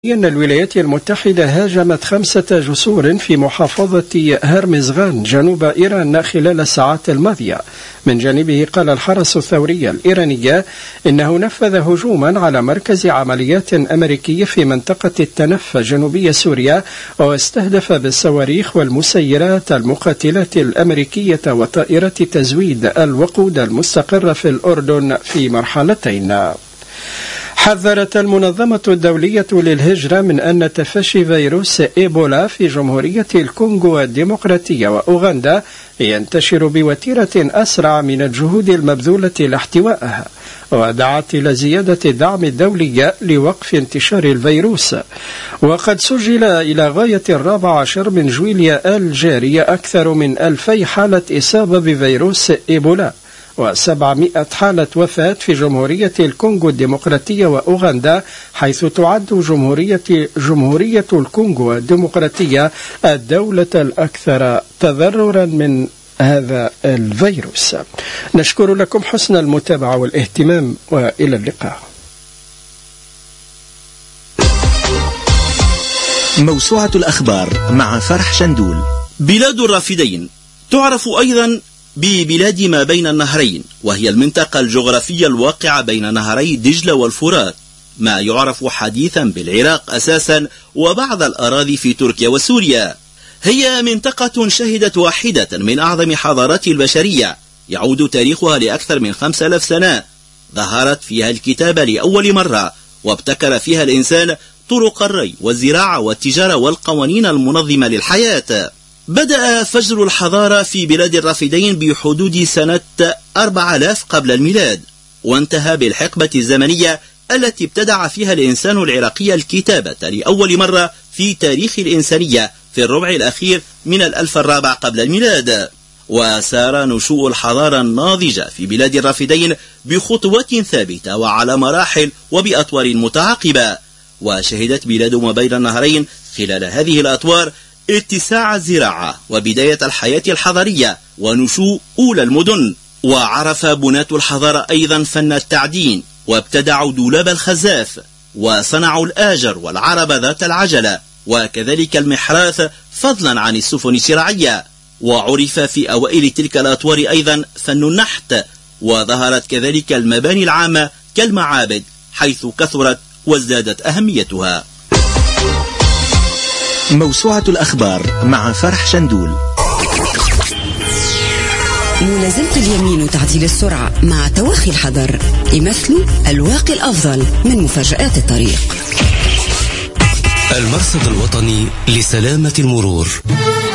إن الولايات المتحدة هاجمت 5 جسور في محافظة هرمزغان جنوب إيران خلال الساعات الماضية. من جانبه قال الحرس الثوري الإيراني إنه نفذ هجوما على مركز عمليات أمريكي في منطقة التنف جنوبي سوريا، واستهدف بالصواريخ والمسيرات المقاتلات الأمريكية وطائرة تزويد الوقود المستقرة في الأردن في مرحلتين. حذرت المنظمة الدولية للهجرة من أن تفشي فيروس إيبولا في جمهورية الكونغو الديمقراطية وأوغندا ينتشر بوتيرة أسرع من الجهود المبذولة لاحتوائها، ودعت إلى زيادة الدعم الدولي لوقف انتشار الفيروس. وقد سجل إلى غاية 14 من جويليا الجاري أكثر من 2000 حالة إصابة بفيروس إيبولا و700 حالة وفاة في جمهورية الكونغو الديمقراطية وأوغندا، حيث تعد جمهورية الكونغو الديمقراطية الدولة الأكثر تضررا من هذا الفيروس. نشكر لكم حسن المتابعة والاهتمام، وإلى اللقاء. موسوعة الأخبار مع فرح شندول. بلاد الرافدين تعرف أيضا ببلاد ما بين النهرين، وهي المنطقة الجغرافية الواقعة بين نهري دجلة والفرات، ما يعرف حديثا بالعراق أساسا وبعض الأراضي في تركيا وسوريا. هي منطقة شهدت واحدة من أعظم حضارات البشرية يعود تاريخها لأكثر من 5000 سنة. ظهرت فيها الكتابة لأول مرة، وابتكر فيها الإنسان طرق الري والزراعة والتجارة والقوانين المنظمة للحياة. بدأ فجر الحضارة في بلاد الرافدين بحدود سنة 4000 قبل الميلاد، وانتهى بالحقبة الزمنية التي ابتدع فيها الإنسان العراقي الكتابة لأول مرة في تاريخ الإنسانية في الربع الأخير من 1000 الرابع قبل الميلاد. وسار نشوء الحضارة الناضجة في بلاد الرافدين بخطوات ثابتة وعلى مراحل وبأطوار متعاقبة، وشهدت بلاد ما بين النهرين خلال هذه الأطوار اتساع الزراعة وبداية الحياة الحضرية ونشوء أولى المدن. وعرف بناة الحضارة أيضا فن التعدين، وابتدعوا دولاب الخزاف، وصنعوا الآجر والعرب ذات العجلة، وكذلك المحراث فضلا عن السفن الشراعية. وعرف في أوائل تلك الأطوار أيضا فن النحت، وظهرت كذلك المباني العامة كالمعابد، حيث كثرت وازدادت أهميتها. موسوعة الأخبار مع فرح شندول. ملازمة اليمين وتعديل السرعة مع تواخي الحذر يمثلوا الواقي الأفضل من مفاجآت الطريق. المرصد الوطني لسلامة المرور.